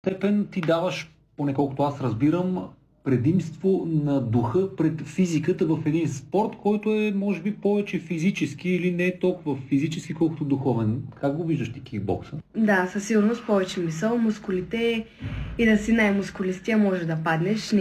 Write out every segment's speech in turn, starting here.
степен ти даваш, поне колкото аз разбирам, предимство на духа пред физиката в един спорт, който е, може би, повече физически или не е толкова физически, колкото духовен. Как го виждаш ти кикбокса? Да, със сигурност повече мисъл, мускулите и да си най-мускулистия може да паднеш,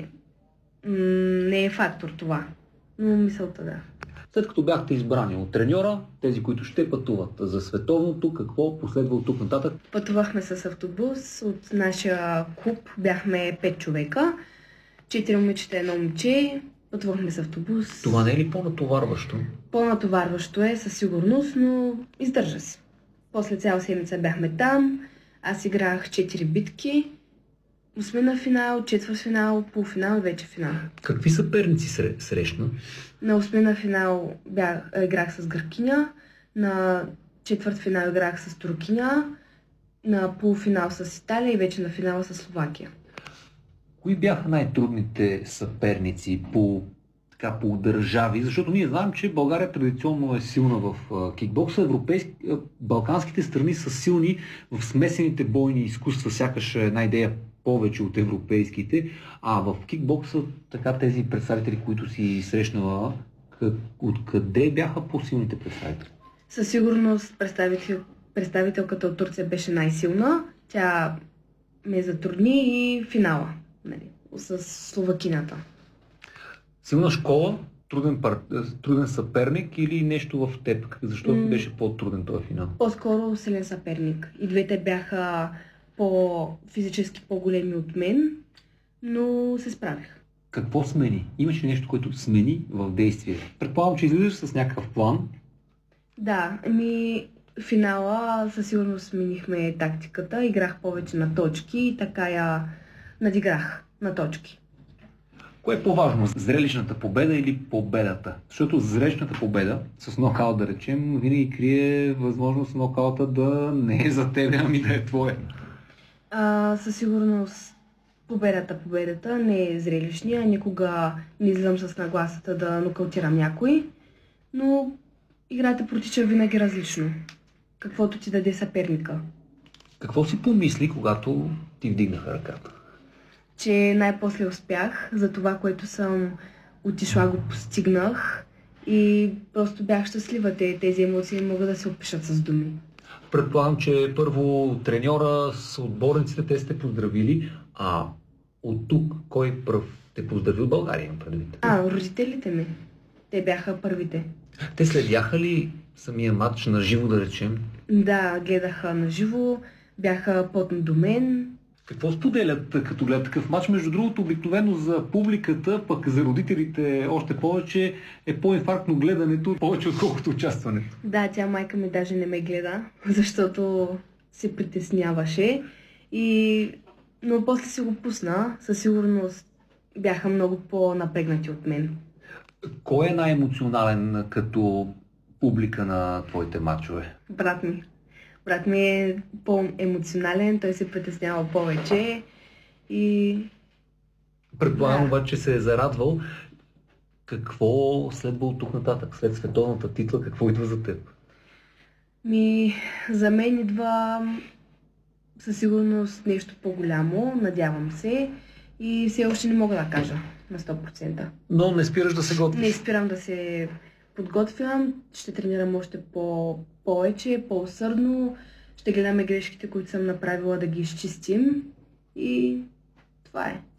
не е фактор това, но мисълта да. След като бяхте избрани от треньора, тези, които ще пътуват за световното, какво последва от тук нататък? Пътувахме с автобус от нашия клуб, бяхме 5 човека, 4 момичета и 1 момче, пътувахме с автобус. Това не е ли по-натоварващо? По-натоварващо е със сигурност, но издържа се. После цяла седмица бяхме там, аз играх 4 битки, осмина финал, четвърт финал, полуфинал и вече финал. Какви съперници срещна? На осмина финал играх с гъркиня, на четвърт финал играх с туркиня, на полуфинал с Италия и вече на финала с Словакия. Кои бяха най-трудните съперници по държави? Защото ние знаем, че България традиционно е силна в кикбокса. Балканските страни са силни в смесените бойни изкуства, сякаш една идея повече от европейските, а в кикбокса така тези представители, които си срещнала, откъде бяха по-силните представители? Със сигурност представителката от Турция беше най-силна. Тя ме затрудни и финала, нали, с словакинята. Силна школа, труден съперник или нещо в теб? Защо беше по-труден този финал? По-скоро силен съперник. И двете бяха физически по-големи от мен, но се справих. Какво смени? Имаше нещо, което смени в действие? Предполагам, че излизаш с някакъв план. Да, финала със сигурност сменихме тактиката, играх повече на точки и така я надиграх на точки. Кое е по-важно? Зрелищната победа или победата? Защото зрелищната победа, с нокаут да речем, винаги крие възможност нокаута да не е за тебе, ами да е твоя. Със сигурност победата не е зрелищния. Никога не излизам с нагласата да нокаутирам някой, но играта протича винаги различно. Каквото ти даде съперника. Какво си помисли, когато ти вдигнаха ръката? Че най-после успях, за това, което съм отишла, го постигнах и просто бях щастлива. Тези емоции не могат да се опишат с думи. Предполагам, че първо треньора с отборниците те сте поздравили, а от тук кой пръв те поздрави от България, имам предвид? Родителите ми. Те бяха първите. Те следяха ли самия матч на живо, да речем? Да, гледаха на живо, бяха плотно до мен. Какво споделят, като гледат такъв матч? Между другото, обикновено за публиката, пък за родителите още повече е по-инфарктно гледането, повече отколкото участването. Да, тя майка ми даже не ме гледа, защото се притесняваше. Но после си го пусна. Със сигурност бяха много по-напрегнати от мен. Кой е най-емоционален като публика на твоите матчове? Брат ми. Брат ми е по-емоционален, той се притеснява повече и... Предполагам обаче се е зарадвал. Какво следва от тук нататък? След световната титла, какво идва за теб? За мен идва със сигурност нещо по-голямо, надявам се. И все още не мога да кажа на 100%. Но не спираш да се готвиш? Не спирам да се подготвям, ще тренирам още повече, по-усърдно, ще гледаме грешките, които съм направила, да ги изчистим и това е.